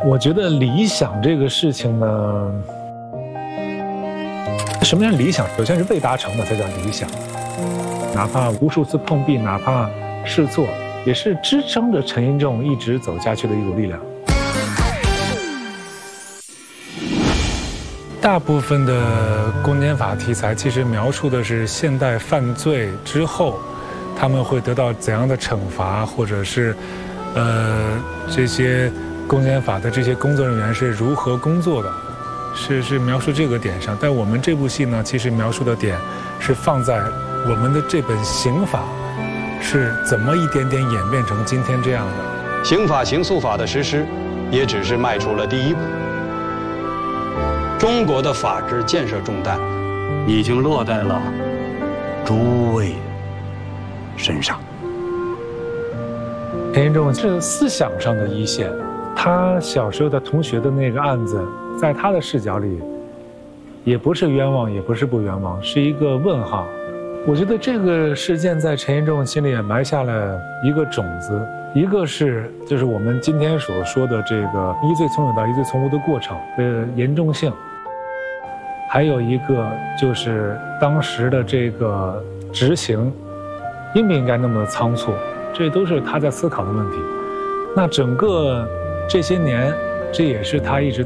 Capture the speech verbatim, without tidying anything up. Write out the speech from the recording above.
我觉得理想这个事情呢，什么叫理想？首先是未达成的才叫理想，哪怕无数次碰壁，哪怕试错，也是支撑着陈寅仲一直走下去的一股力量。大部分的公检法题材其实描述的是现代犯罪之后，他们会得到怎样的惩罚，或者是，呃，这些公检法的这些工作人员是如何工作的，是是描述这个点上。但我们这部戏呢，其实描述的点是放在我们的这本刑法是怎么一点点演变成今天这样的。 刑法刑诉法的实施，也只是迈出了第一步。中国的法治建设重担，已经落在了诸位身上。 陈寅仲是思想上的一线，他小时候的同学的那个案子，在他的视角里，也不是冤枉，也不是不冤枉，是一个问号。我觉得这个事件在陈寅仲心里也埋下了一个种子，一个是就是我们今天所说的这个疑罪从有到疑罪从无的过程的严重性，还有一个就是当时的这个执行应不应该那么仓促，这都是他在思考的问题。那整个这些年，这也是他一直